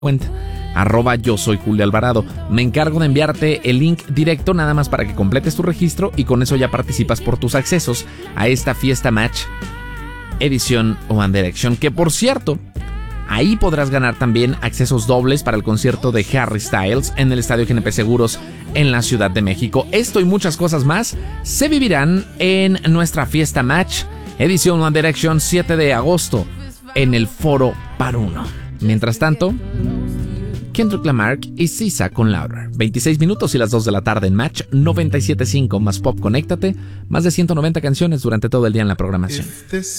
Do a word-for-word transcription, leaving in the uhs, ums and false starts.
cuenta, arroba yo soy Julio Alvarado. Me encargo de enviarte el link directo nada más para que completes tu registro y con eso ya participas por tus accesos a esta Fiesta Match edición One Direction, que por cierto, ahí podrás ganar también accesos dobles para el concierto de Harry Styles en el Estadio G N P Seguros en la Ciudad de México. Esto y muchas cosas más se vivirán en nuestra Fiesta Match edición One Direction siete de agosto en el Foro Paruno. Mientras tanto, Kendrick Lamar y Sisa con Louder. veintiséis minutos y las dos de la tarde en Match noventa y siete punto cinco más Pop. Conéctate. Más de ciento noventa canciones durante todo el día en la programación.